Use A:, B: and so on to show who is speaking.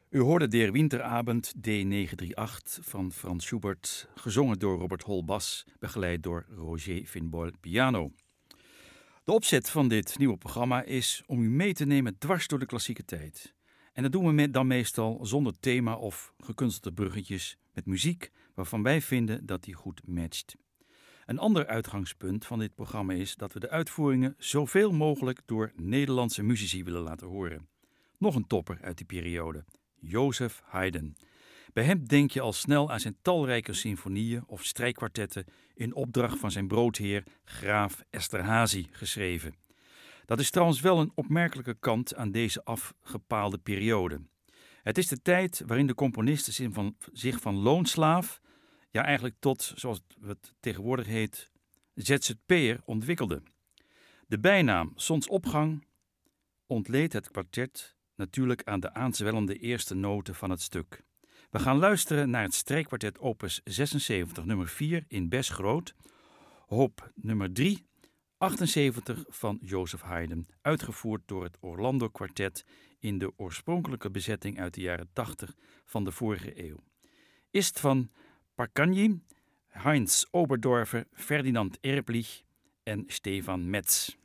A: U hoorde Der Winterabend D938 van Franz Schubert, gezongen door Robert Hol bas, begeleid door Roger Finbol piano. De opzet van dit nieuwe programma is om u mee te nemen dwars door de klassieke tijd. En dat doen we dan meestal zonder thema of gekunstelde bruggetjes, met muziek waarvan wij vinden dat die goed matcht. Een ander uitgangspunt van dit programma is dat we de uitvoeringen zoveel mogelijk door Nederlandse muzici willen laten horen. Nog een topper uit die periode, Joseph Haydn. Bij hem denk je al snel aan zijn talrijke symfonieën of strijkkwartetten in opdracht van zijn broodheer graaf Esterhazy geschreven. Dat is trouwens wel een opmerkelijke kant aan deze afgepaalde periode. Het is de tijd waarin de componist zich van loonslaaf, ja eigenlijk tot, zoals het tegenwoordig heet, ZZP'er ontwikkelde. De bijnaam Zonsopgang ontleent het kwartet natuurlijk aan de aanzwellende eerste noten van het stuk. We gaan luisteren naar het strijkkwartet opus 76 nummer 4 in Bes groot, op nummer 3, 78 van Joseph Haydn, uitgevoerd door het Orlando Kwartet in de oorspronkelijke bezetting uit de jaren 80 van de vorige eeuw. Ist van Parkagni, Heinz Oberdorfer, Ferdinand Erblich en Stefan Metz.